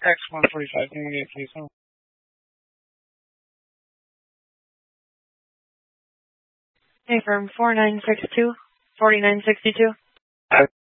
X145, can we get please? Hey, firm 4962, 4962.